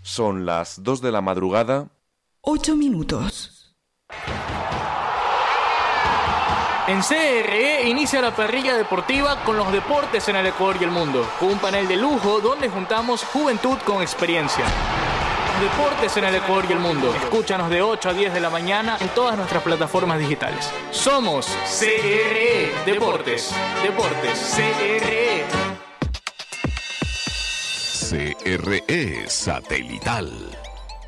Son las 2 de la madrugada. 8 minutos. En CRE inicia la parrilla deportiva con los deportes en el Ecuador y el mundo, con un panel de lujo donde juntamos juventud con experiencia. Deportes en el Ecuador y el mundo. Escúchanos de 8 a 10 de la mañana en todas nuestras plataformas digitales. Somos CRE Deportes. Deportes CRE. CRE Satelital.